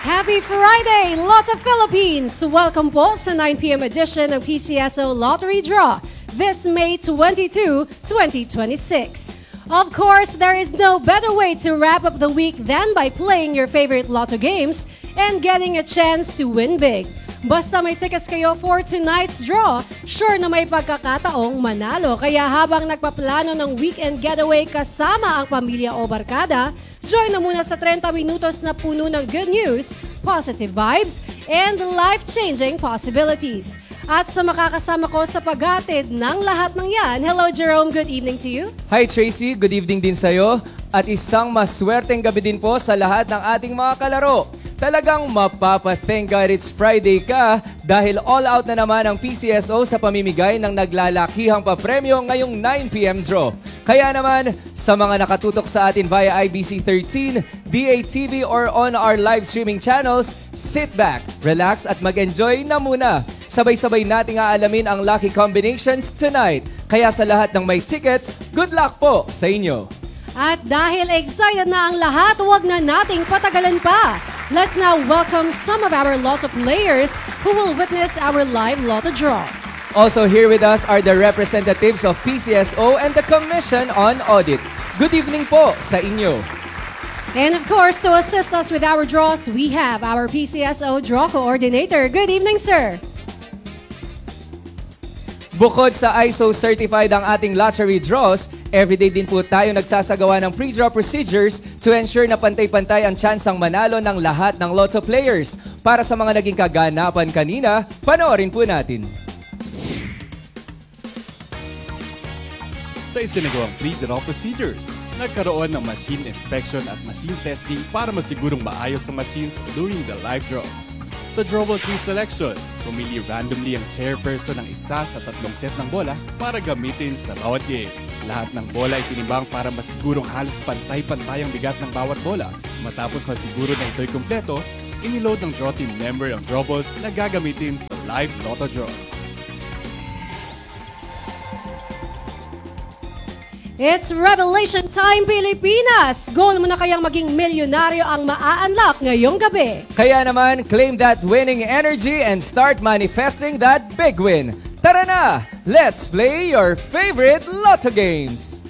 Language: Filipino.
Happy Friday, Lotto Philippines! Welcome po sa 9 p.m. edition ng PCSO Lottery Draw this May 22, 2026. Of course, there is no better way to wrap up the week than by playing your favorite Lotto games and getting a chance to win big. Basta may tickets kayo for tonight's draw, sure na may pagkakataong manalo. Kaya habang nagpaplano ng weekend getaway kasama ang pamilya o barkada, join na muna sa 30 minutos na puno ng good news, positive vibes, and life-changing possibilities. At sa makakasama ko sa paghatid ng lahat ng yan, hello Jerome, good evening to you. Hi Tracy, good evening din sa'yo. At isang maswerteng gabi din po sa lahat ng ating mga kalaro. Talagang mapapa-thank God it's Friday ka dahil all out na naman ang PCSO sa pamimigay ng naglalakihang papremyo ngayong 9 p.m. draw. Kaya naman, sa mga nakatutok sa atin via IBC 13, DATV or on our live streaming channels, sit back, relax at mag-enjoy na muna. Sabay-sabay nating aalamin ang lucky combinations tonight. Kaya sa lahat ng may tickets, good luck po sa inyo. At dahil excited na ang lahat, huwag na nating patagalan pa. Let's now welcome some of our Lotto players who will witness our live Lotto draw. Also here with us are the representatives of PCSO and the Commission on Audit. Good evening po sa inyo. And of course, to assist us with our draws, we have our PCSO Draw Coordinator. Good evening, sir. Bukod sa ISO certified ang ating lottery draws, everyday din po tayo nagsasagawa ng pre-draw procedures to ensure na pantay-pantay ang tsansang manalo ng lahat ng Lotto players. Para sa mga naging kaganapan kanina, panoorin po natin. Sa isinagawang pre-draw procedures, nagkaroon ng machine inspection at machine testing para masigurong maayos ang machines during the live draws. Sa drawable tree selection, pumili randomly ang chairperson ng isa sa 3 set ng bola para gamitin sa bawat game. Lahat ng bola ay tinimbang para masigurong halos pantay-pantay ang bigat ng bawat bola. Matapos masiguro na ito'y kumpleto, iniload ng draw team member ang draw balls na gagamitin sa live Lotto draws. It's Revelation Time, Pilipinas! Goal mo na kayang maging milyonaryo ang maa-unlock ngayong gabi. Kaya naman, claim that winning energy and start manifesting that big win. Tara na! Let's play your favorite Lotto games!